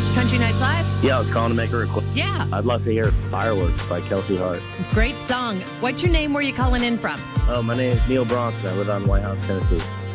Country Nights Live? Yeah, I was calling to make a request. Yeah. I'd love to hear Fireworks by Kelsey Hart. Great song. What's your name? Where are you calling in from? Oh, my name is Neil Bronson. I live out in White House, Tennessee.